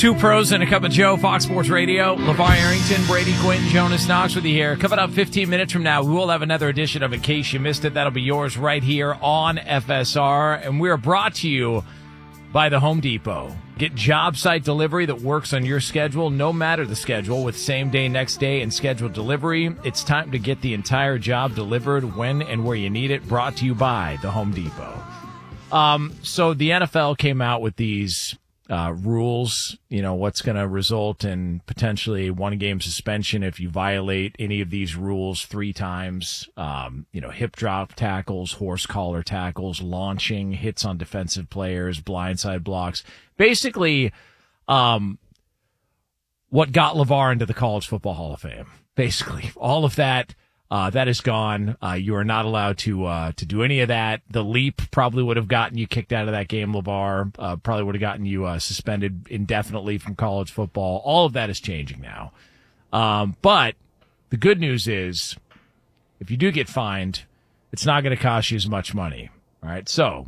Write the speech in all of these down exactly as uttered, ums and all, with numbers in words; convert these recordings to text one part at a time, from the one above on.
Two pros and a cup of Joe, Fox Sports Radio. LeVar Arrington, Brady Quinn, Jonas Knox with you here. Coming up fifteen minutes from now, we will have another edition of In Case You Missed It. That'll be yours right here on F S R. And we are brought to you by the Home Depot. Get job site delivery that works on your schedule, no matter the schedule, with same day, next day, and scheduled delivery. It's time to get the entire job delivered when and where you need it. Brought to you by the Home Depot. Um, so the N F L came out with these uh, rules, you know, what's going to result in potentially one game suspension if you violate any of these rules three times. Um, you know, hip drop tackles, horse collar tackles, launching, hits on defensive players, blindside blocks. Basically, um, what got LeVar into the College Football Hall of Fame. Basically, all of that. Uh, that is gone. Uh, you are not allowed to, uh, to do any of that. The leap probably would have gotten you kicked out of that game, LeVar. Uh, probably would have gotten you, uh, suspended indefinitely from college football. All of that is changing now. Um, but the good news is if you do get fined, it's not going to cost you as much money. All right. So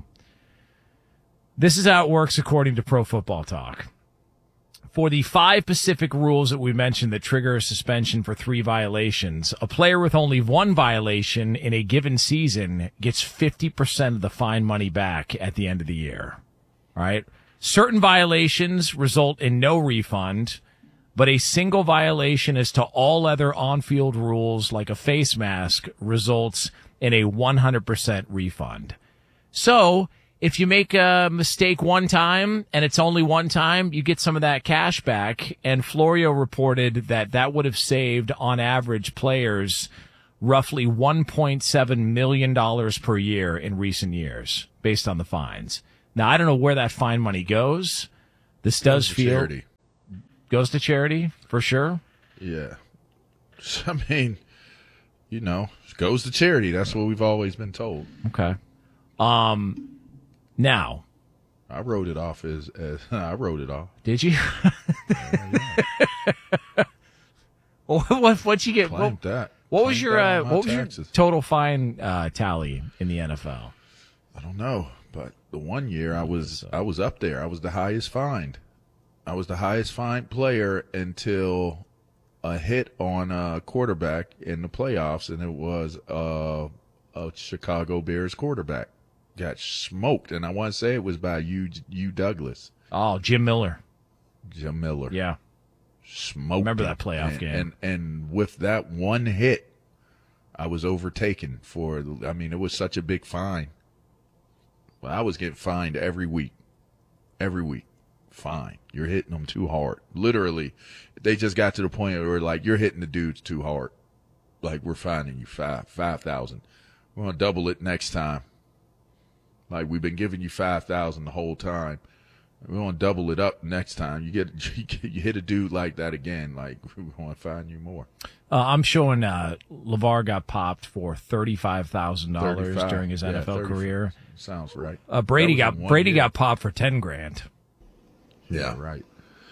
this is how it works according to Pro Football Talk. For the five specific rules that we mentioned that trigger a suspension for three violations, a player with only one violation in a given season gets fifty percent of the fine money back at the end of the year. All right. Certain violations result in no refund, but a single violation as to all other on-field rules, like a face mask, results in a one hundred percent refund. So if you make a mistake one time and it's only one time, you get some of that cash back. And Florio reported that that would have saved, on average, players roughly one point seven million dollars per year in recent years based on the fines. Now, I don't know where that fine money goes. This does feel charity. Goes to charity for sure. Yeah. I mean, you know, goes to charity. That's what we've always been told. Okay. Um, Now, I wrote it off as, as I wrote it off. Did you? Yeah, yeah. Well, what what'd you get? Claimed What, that. what was Claimed your that uh, on my what was taxes. your total fine uh, tally in the N F L? I don't know, but the one year I was I was up there. I was the highest fined. I was the highest fined player until a hit on a quarterback in the playoffs, and it was uh, a Chicago Bears quarterback. Got smoked, and I want to say it was by you, you Douglas. Oh, Jim Miller. Jim Miller. Yeah. Smoked. Remember him. that playoff and, game. And and with that one hit, I was overtaken for, I mean, it was such a big fine. Well, I was getting fined every week. Every week. Fine. You're hitting them too hard. Literally, they just got to the point where, like, you're hitting the dudes too hard. Like, we're fining you five, five thousand. We're going to double it next time. Like, we've been giving you five thousand the whole time. We want to double it up next time. You get, you, get, you hit a dude like that again. Like, we want to find you more. Uh, I'm showing uh, LeVar got popped for thirty-five thousand dollars during his yeah, N F L career. Sounds right. Uh, Brady got Brady year. got popped for ten grand. Yeah, right.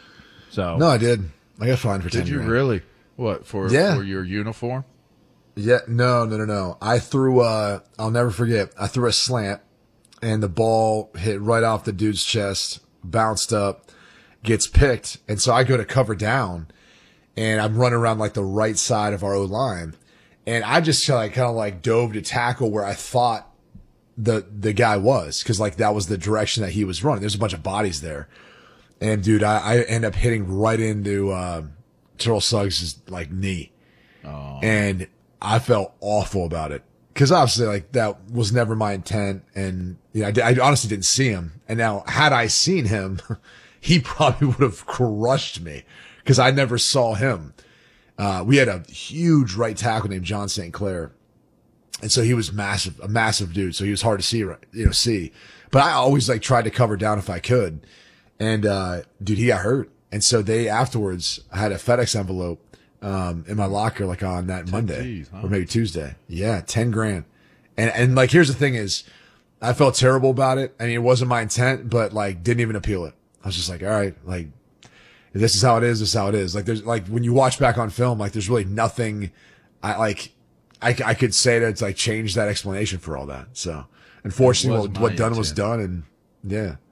So no, I did. I got fined for ten Did you grand. really? What, for, Yeah. for your uniform? Yeah, no, no, no, no. I threw, uh, I'll never forget, I threw a slant and the ball hit right off the dude's chest, bounced up, gets picked. And so I go to cover down and I'm running around like the right side of our O line. And I just like kind of like dove to tackle where I thought the, the guy was. Cause like that was the direction that he was running. There's a bunch of bodies there. And dude, I, I end up hitting right into, uh, Terrell Suggs' like knee. Oh. And I felt awful about it. Cause obviously like that was never my intent. And you know, I, I honestly didn't see him. And now had I seen him, he probably would have crushed me cause I never saw him. Uh, we had a huge right tackle named John Saint Clair. And so he was massive, a massive dude. So he was hard to see, you know, see, but I always like tried to cover down if I could. And, uh, dude, he got hurt. And so they afterwards I had a FedEx envelope, um, in my locker, like on that Monday G's, huh? or maybe Tuesday. Yeah. ten grand. And, and like, here's the thing is I felt terrible about it. I mean, it wasn't my intent, but like didn't even appeal it. I was just like, all right, like this is how it is. This is how it is. Like there's like when you watch back on film, like there's really nothing I like, I, I could say that it's like changed that explanation for all that. So unfortunately was what, my what done was intent. done. And yeah,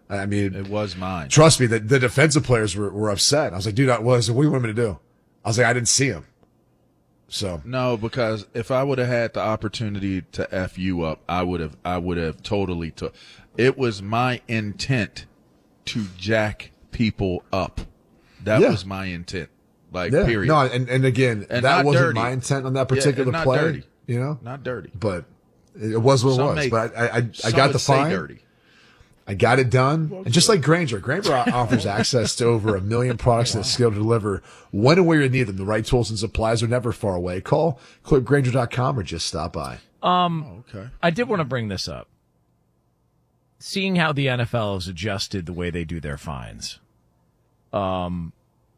I mean, It was mine. trust me, the, the defensive players were, were upset. I was like, dude, I was, what do you want me to do? I was like, I didn't see him. So No, because if I would have had the opportunity to F you up, I would have I would have totally took. It was my intent to jack people up. That Yeah. was my intent. Like yeah, period. no, and, and again, And that not wasn't dirty. my intent on that Yeah, particular and not play, dirty. you know, Not dirty. but it was what it Some was. may- but I, I, I Some got would the say fine. dirty. I got it done. And just like Grainger, Grainger offers access to over a million products and a skill to deliver when and where you need them. The right tools and supplies are never far away. Call click grainger dot com or just stop by. Um, Okay. I did want to bring this up. Seeing how the N F L has adjusted the way they do their fines, um,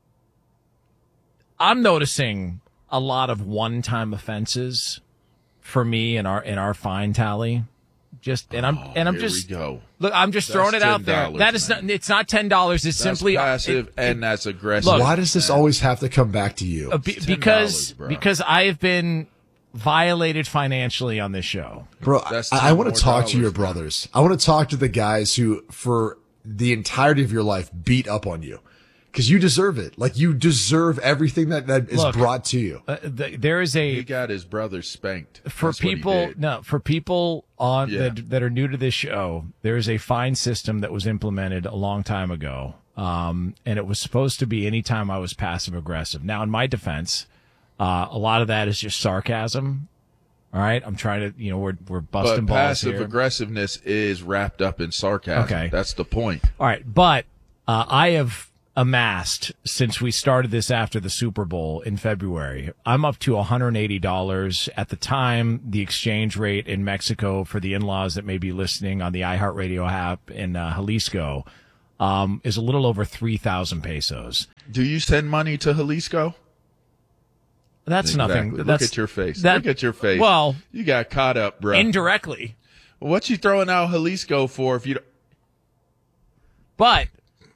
I'm noticing a lot of one-time offenses for me in our in our fine tally. Just and I'm Oh, and I'm here just we go. look. I'm just That's throwing it out there. ten dollars, That is man. not. It's not ten dollars. It's That's simply passive it- and that's aggressive. Look, Why does this always have to come back to you? Uh, be- It's ten dollars, because bro. because I have been violated financially on this show. Bro, That's I, I ten want more to talk to your dollars, man. brothers. I want to talk to the guys who, for the entirety of your life, beat up on you. Because you deserve it. Like, you deserve everything that, that is Look, brought to you. Uh, th there is a He got his brother spanked. for That's what he people did. no for people on Yeah. that, that are new to this show. There is a fine system that was implemented a long time ago, um, and it was supposed to be anytime I was passive aggressive. Now, in my defense, uh, a lot of that is just sarcasm. All right, I'm trying to, you know, we're we're busting But balls passive here. aggressiveness is wrapped up in sarcasm. Okay. That's the point. All right, but uh, I have amassed since we started this after the Super Bowl in February. I'm up to one hundred eighty dollars. At the time, the exchange rate in Mexico for the in-laws that may be listening on the iHeartRadio app in uh, Jalisco um, is a little over three thousand pesos. Do you send money to Jalisco? That's nothing. Exactly. That's, Look at your face. that- Look at your face. Well, you got caught up, bro. indirectly. What you throwing out Jalisco for if you don't? But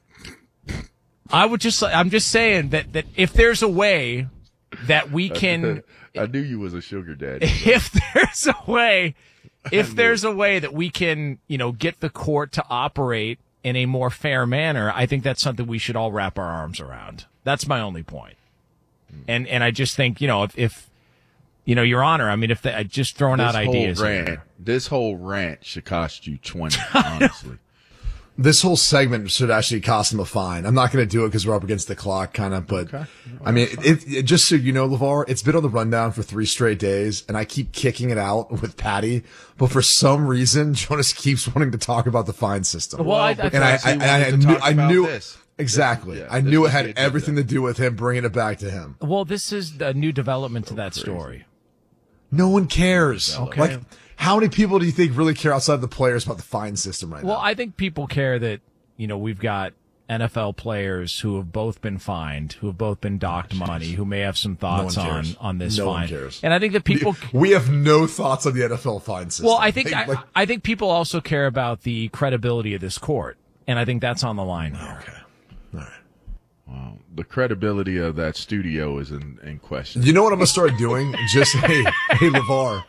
I would just, I'm just saying that, that if there's a way that we can, I knew you was a sugar daddy. if there's a way, if there's a way that we can, you know, get the court to operate in a more fair manner, I think that's something we should all wrap our arms around. That's my only point. And, and I just think, you know, if, if, you know, Your Honor, I mean, if they, I just throwing This out whole ideas rant, here. this whole rant should cost you twenty. Honestly, This whole segment should actually cost him a fine. I'm not going to do it because we're up against the clock, kind of, but I mean, it, it, just so you know, LeVar, it's been on the rundown for three straight days, and I keep kicking it out with Patty, but for some reason, Jonas keeps wanting to talk about the fine system. Well, I- I- and I, because he I, I, wanted to knew, talk I about knew this. exactly. This- yeah, I this knew it was the had agenda. everything to do with him bringing it back to him. Well, this is a new development to that story. No one cares. Okay. Like, how many people do you think really care outside the players about the fine system right Well, now? I think people care that, you know, we've got N F L players who have both been fined, who have both been docked money, who may have some thoughts one on, cares. on this No one fine. cares. And I think that people, We have no thoughts on the N F L fine system. well, I think, They- I, like, I think people also care about the credibility of this court. And I think that's on the line here. okay. All right. Wow. The credibility of that studio is in, in question. You know what I'm gonna start doing? Just hey, hey, LeVar,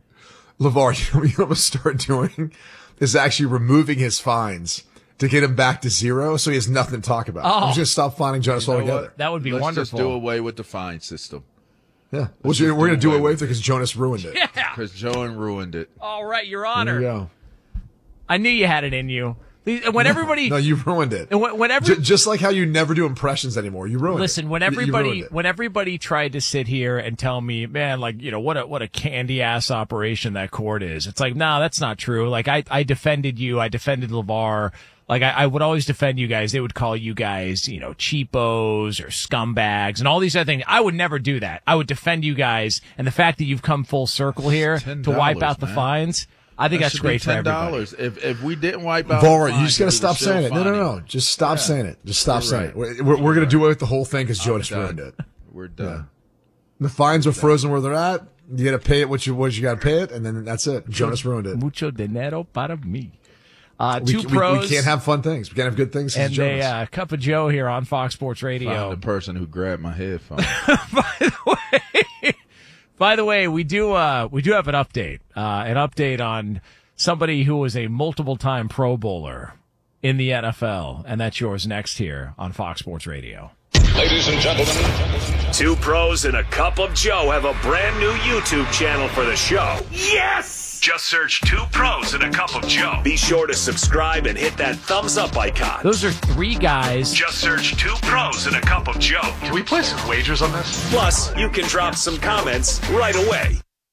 LeVar. You know what I'm gonna start doing is actually removing his fines to get him back to zero, so he has nothing to talk about. I'm Oh. just gonna stop fining Jonas You know altogether. what? That would be Let's wonderful. just do away with the fine system Yeah, well, just we're gonna do do away away with with it because Jonas ruined it. Yeah. because Joan ruined it. All right, Your There Honor. you go. I knew you had it in you. And when everybody, No, you ruined it. and when, when every, J- just like how you never do impressions anymore, you ruined it. Listen, when You- you everybody ruined it. when everybody tried to sit here and tell me, man, like, you know, what a what a candy ass operation that court is. It's like, no, that's not true. Like I I defended you, I defended LeVar. Like I, I would always defend you guys. They would call you guys, you know, cheapos or scumbags and all these other things. I would never do that. I would defend you guys. And the fact that you've come full circle here ten to wipe dollars, out the man. fines, I think That that's should be great for ten everybody. dollars. If if we didn't wipe out, Var, the you just fines, gotta it stop was still saying it. No, no, fine. no. Just stop Yeah. saying it. Just stop You're saying right. it. We're, we're, we're gonna do away with the whole thing because Jonas done. ruined it. We're done. The fines are frozen where they're at. You gotta pay it what you what you gotta pay it, and then that's it. Jonas ruined it. Mucho dinero para mí. Uh, We, two we, pros we can't have fun things. We can't have good things. 'cause and of a Jonas. uh, cup of Joe here on Fox Sports Radio. Found the person who grabbed my headphones. By the way, we do uh, we do have an update, uh, an update on somebody who was a multiple time Pro Bowler, in the N F L, and that's yours next here on Fox Sports Radio. Ladies and gentlemen, Two Pros and a Cup of Joe have a brand new YouTube channel for the show. Yes! Just search Two Pros and a Cup of Joe. Be sure to subscribe and hit that thumbs up icon. Those are three guys. Just search Two Pros and a Cup of Joe. can we play some wagers on this? Plus, you can drop some comments right away.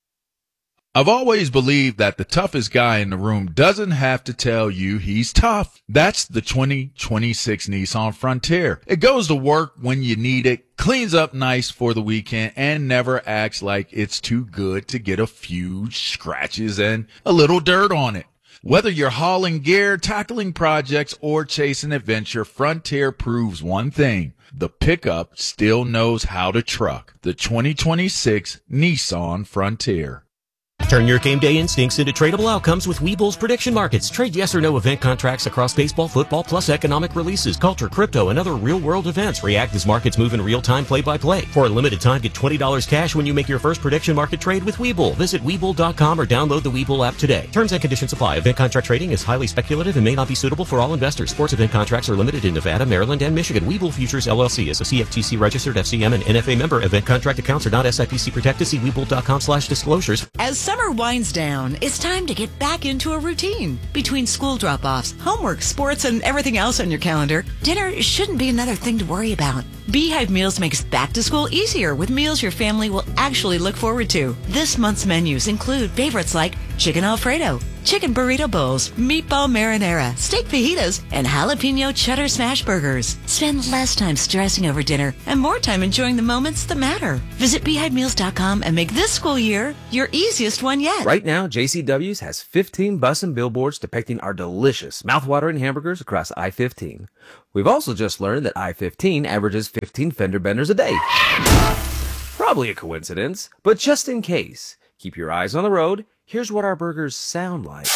I've always believed that the toughest guy in the room doesn't have to tell you he's tough. That's the twenty twenty-six Nissan Frontier. It goes to work when you need it, cleans up nice for the weekend, and never acts like it's too good to get a few scratches and a little dirt on it. Whether you're hauling gear, tackling projects, or chasing adventure, Frontier proves one thing. The pickup still knows how to truck. The twenty twenty-six Nissan Frontier. Turn your game day instincts into tradable outcomes with Webull's prediction markets. Trade yes or no event contracts across baseball, football, plus economic releases, culture, crypto, and other real-world events. React as markets move in real time, play-by-play. For a limited time, get twenty dollars cash when you make your first prediction market trade with Webull. Visit Webull dot com or download the Webull app today. Terms and conditions apply. Event contract trading is highly speculative and may not be suitable for all investors. Sports event contracts are limited in Nevada, Maryland, and Michigan. Webull Futures, L L C is a C F T C registered F C M and N F A member. Event contract accounts are not S I P C protected. See Webull dot com slash disclosures. As summer winds down, it's time to get back into a routine. Between school drop-offs, homework, sports, and everything else on your calendar, dinner shouldn't be another thing to worry about. Beehive Meals makes back to school easier with meals your family will actually look forward to. This month's menus include favorites like chicken Alfredo, chicken burrito bowls, meatball marinara, steak fajitas, and jalapeno cheddar smash burgers. Spend less time stressing over dinner and more time enjoying the moments that matter. Visit beehive meals dot com and make this school year your easiest one yet. Right now, J C W's has fifteen bus and billboards depicting our delicious, mouthwatering hamburgers across I fifteen. We've also just learned that I fifteen averages fifteen fender benders a day. Probably a coincidence, but just in case, keep your eyes on the road. Here's what our burgers sound like.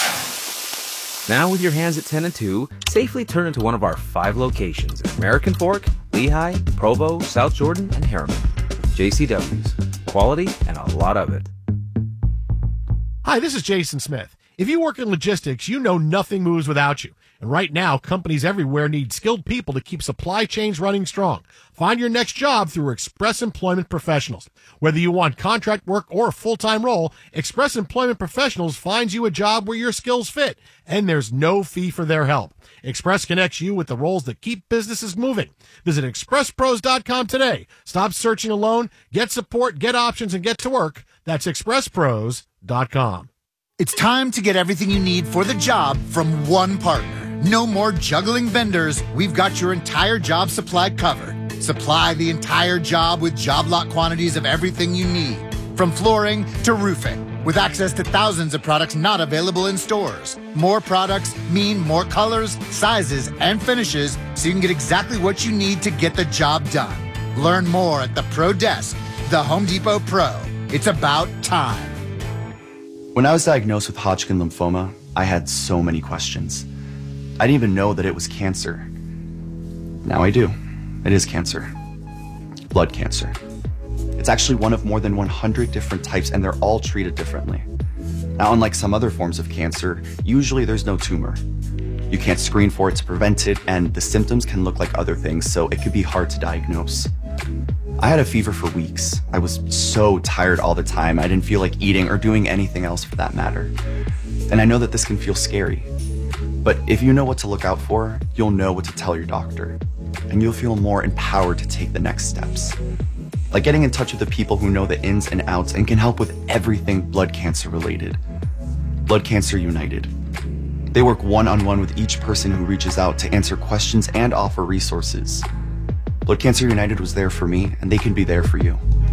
Now with your hands at ten and two, safely turn into one of our five locations in American Fork, Lehigh, Provo, South Jordan, and Harriman. J C W's. Quality and a lot of it. Hi, this is Jason Smith. If you work in logistics, you know nothing moves without you. And right now, companies everywhere need skilled people to keep supply chains running strong. Find your next job through Express Employment Professionals. Whether you want contract work or a full-time role, Express Employment Professionals finds you a job where your skills fit, and there's no fee for their help. Express connects you with the roles that keep businesses moving. Visit express pros dot com today. Stop searching alone. Get support, get options, and get to work. That's express pros dot com. It's time to get everything you need for the job from one partner. No more juggling vendors. We've got your entire job supply covered. Supply the entire job with job lot quantities of everything you need, from flooring to roofing, with access to thousands of products not available in stores. More products mean more colors, sizes, and finishes, so you can get exactly what you need to get the job done. Learn more at the Pro Desk, the Home Depot Pro. It's about time. When I was diagnosed with Hodgkin lymphoma, I had so many questions. I didn't even know that it was cancer. Now I do. It is cancer. Blood cancer. It's actually one of more than one hundred different types, and they're all treated differently. Now, unlike some other forms of cancer, usually there's no tumor. You can't screen for it to prevent it, and the symptoms can look like other things, so it could be hard to diagnose. I had a fever for weeks. I was so tired all the time, I didn't feel like eating or doing anything else for that matter. And I know that this can feel scary. But if you know what to look out for, you'll know what to tell your doctor. And you'll feel more empowered to take the next steps. Like getting in touch with the people who know the ins and outs and can help with everything blood cancer related. Blood Cancer United. They work one-on-one with each person who reaches out to answer questions and offer resources. Blood Cancer United was there for me, and they can be there for you.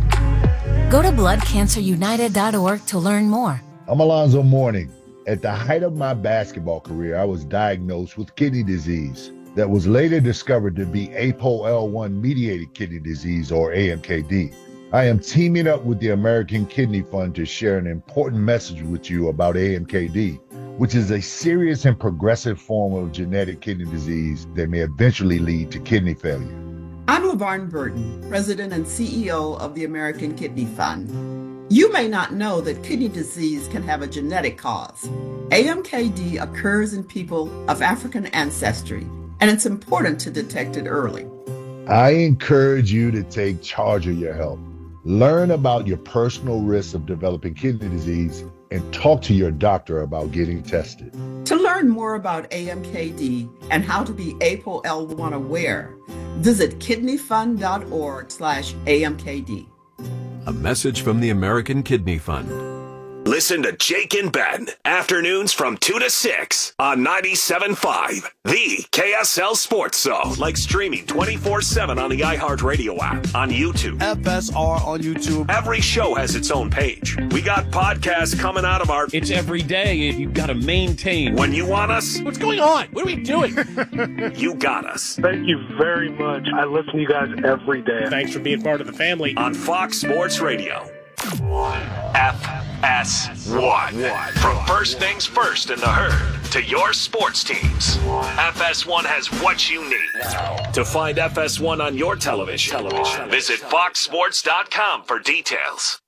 Go to blood cancer united dot org to learn more. I'm Alonzo Mourning. At the height of my basketball career, I was diagnosed with kidney disease that was later discovered to be A P O L one mediated kidney disease, or A M K D. I am teaming up with the American Kidney Fund to share an important message with you about A M K D, which is a serious and progressive form of genetic kidney disease that may eventually lead to kidney failure. I'm LaVarn Burton, President and C E O of the American Kidney Fund. You may not know that kidney disease can have a genetic cause. A M K D occurs in people of African ancestry, and it's important to detect it early. I encourage you to take charge of your health. Learn about your personal risks of developing kidney disease and talk to your doctor about getting tested. To learn more about A M K D and how to be A P O L one aware, visit kidneyfund.org slash AMKD. A message from the American Kidney Fund. Listen to Jake and Ben, afternoons from two to six on ninety-seven point five, the K S L Sports Zone. Like streaming twenty-four seven on the iHeartRadio app, on YouTube. F S R on YouTube. Every show has its own page. We got podcasts coming out of our... It's every day. You've got to maintain. When you want us... What's going on? What are we doing? You got us. Thank you very much. I listen to you guys every day. Thanks for being part of the family. On Fox Sports Radio. F S one. From first things first in the herd to your sports teams, F S one has what you need. To find F S one on your television, television. visit fox sports dot com for details.